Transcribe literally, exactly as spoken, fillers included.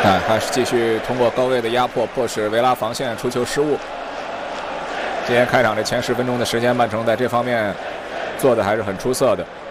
啊，还是继续通过高位的压迫，迫使维拉防线出球失误。今天开场这前十分钟的时间，曼城在这方面做的还是很出色的。